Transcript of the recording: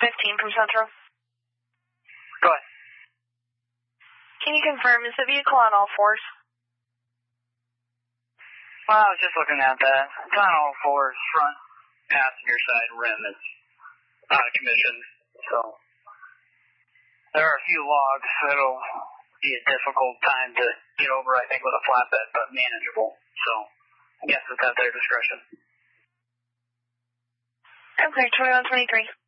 15 from Central. Go ahead. Can you confirm, is the vehicle on all fours? Well, I was just looking at that. It's on all fours. Front passenger side rim is out of commission. So there are a few logs that'll be a difficult time to get over, I think, with a flatbed, but manageable. So I guess it's at their discretion. Okay, 2123.